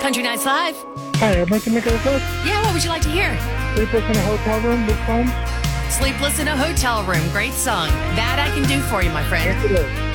Country Nights Live. Hi, I'd like to make a request. Yeah, what would you like to hear? Sleepless in a Hotel Room, this song? Sleepless in a Hotel Room. Great song. That I can do for you, my friend. Yes, it is.